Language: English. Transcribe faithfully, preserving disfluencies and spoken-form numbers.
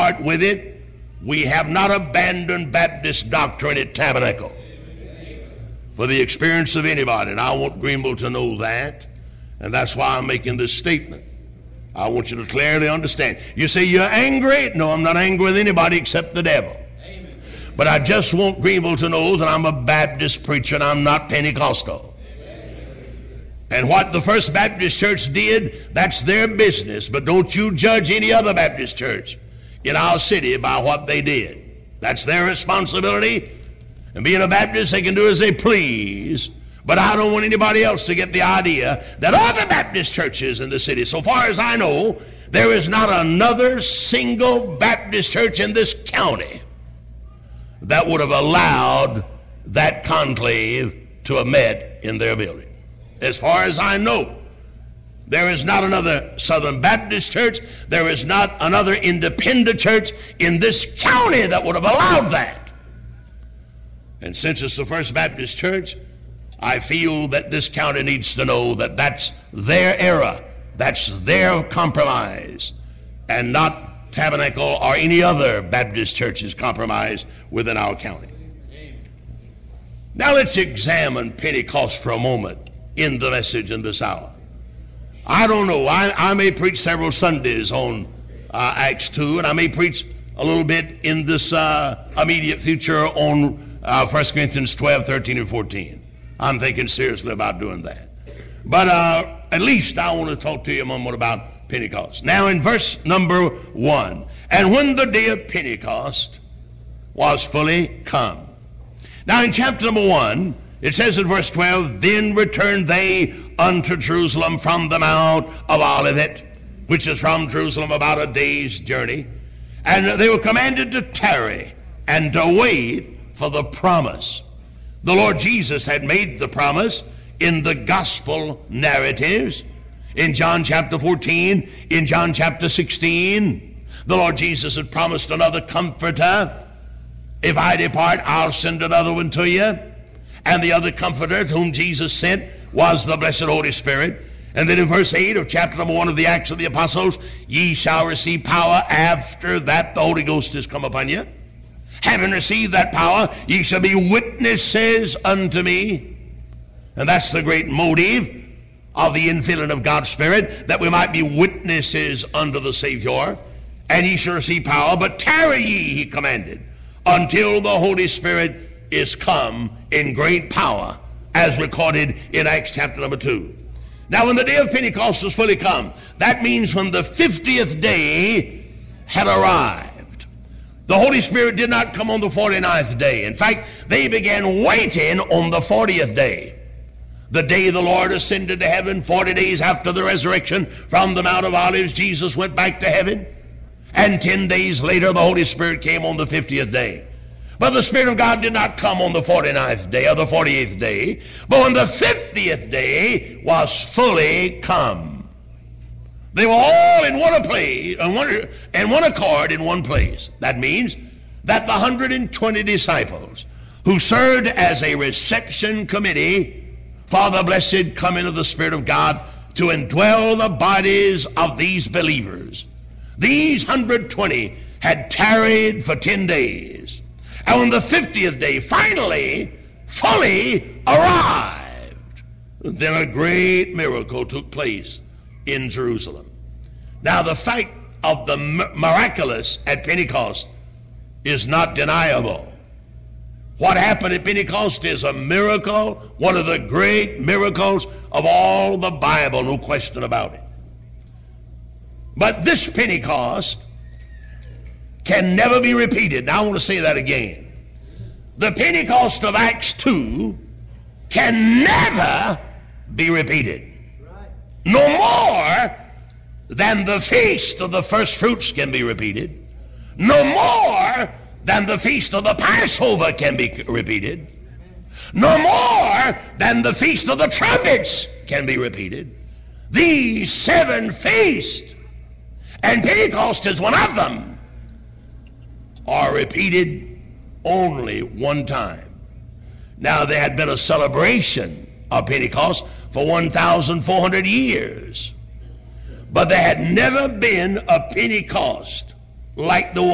part with it, we have not abandoned Baptist doctrine at Tabernacle for the experience of anybody. And I want Greenville to know that. And that's why I'm making this statement. I want you to clearly understand. You say you're angry? No, I'm not angry with anybody except the devil. Amen. But I just want Greenville to know that I'm a Baptist preacher and I'm not Pentecostal. Amen. And what the First Baptist Church did, that's their business. But don't you judge any other Baptist church in our city by what they did. That's their responsibility. And being a Baptist, they can do as they please. But I don't want anybody else to get the idea that other Baptist churches in the city, so far as I know, there is not another single Baptist church in this county that would have allowed that conclave to have met in their building. As far as I know, there is not another Southern Baptist church, there is not another independent church in this county that would have allowed that. And since it's the First Baptist Church, I feel that this county needs to know that that's their era, that's their compromise, and not Tabernacle or any other Baptist church's compromise within our county. Now let's examine Pentecost for a moment in the message in this hour. I don't know, I, I may preach several Sundays on uh, Acts two, and I may preach a little bit in this uh, immediate future on uh, First Corinthians twelve, thirteen, and fourteen. I'm thinking seriously about doing that. But uh, at least I want to talk to you a moment about Pentecost. Now in verse number one, and when the day of Pentecost was fully come. Now in chapter number one, it says in verse twelve, then returned they unto Jerusalem from the Mount of Olivet, which is from Jerusalem about a day's journey. And they were commanded to tarry and to wait for the promise. The Lord Jesus had made the promise in the gospel narratives. In John chapter fourteen, in John chapter sixteen, the Lord Jesus had promised another comforter. If I depart, I'll send another one to you. And the other comforter whom Jesus sent was the blessed Holy Spirit. And then in verse eight of chapter number one of the Acts of the Apostles, ye shall receive power after that the Holy Ghost is come upon you. Having received that power, ye shall be witnesses unto me. And that's the great motive of the infilling of God's Spirit, that we might be witnesses unto the Savior. And ye shall receive power, but tarry ye, he commanded, until the Holy Spirit is come in great power, as recorded in Acts chapter number two. Now when the day of Pentecost was fully come, that means when the fiftieth day had arrived. The Holy Spirit did not come on the forty-ninth day. In fact, they began waiting on the fortieth day. The day the Lord ascended to heaven, forty days after the resurrection from the Mount of Olives, Jesus went back to heaven. And ten days later, the Holy Spirit came on the fiftieth day. But the Spirit of God did not come on the forty-ninth day or the forty-eighth day, but when the fiftieth day was fully come. They were all in one place, in one, in one accord in one place. That means that the one hundred twenty disciples who served as a reception committee for the blessed coming of the Spirit of God to indwell the bodies of these believers, these one hundred twenty had tarried for ten days. And on the fiftieth day, finally, fully arrived. Then a great miracle took place in Jerusalem. Now the fact of the miraculous at Pentecost is not deniable. What happened at Pentecost is a miracle, one of the great miracles of all the Bible, no question about it. But this Pentecost can never be repeated. Now I want to say that again. The Pentecost of Acts two can never be repeated. No more than the feast of the first fruits can be repeated. No more than the feast of the Passover can be repeated. No more than the feast of the trumpets can be repeated. These seven feasts, and Pentecost is one of them, are repeated only one time. Now there had been a celebration of Pentecost for one thousand four hundred years, but there had never been a Pentecost like the one